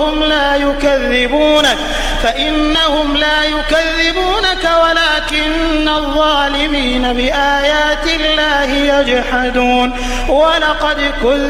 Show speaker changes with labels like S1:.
S1: فإنهم لا يكذبونك ولكن الظالمين بآيات الله يجحدون. ولقد كذب